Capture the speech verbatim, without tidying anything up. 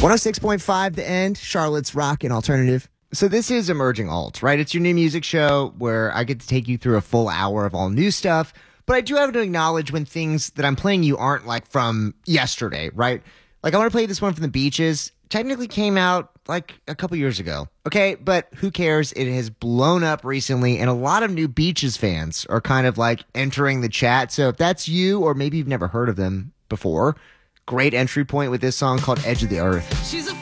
one oh six point five The End, Charlotte's Rock and Alternative. So this is Emerging Alt, right? It's your new music show where I get to take you through a full hour of all new stuff. But I do have to acknowledge when things that I'm playing you aren't like from yesterday, right? Like I want to play this one from the Beaches. Technically came out like a couple years ago. Okay, but who cares? It has blown up recently, and a lot of new Beaches fans are kind of like entering the chat. So if that's you, or maybe you've never heard of them before, great entry point with this song called Edge of the Earth. She's a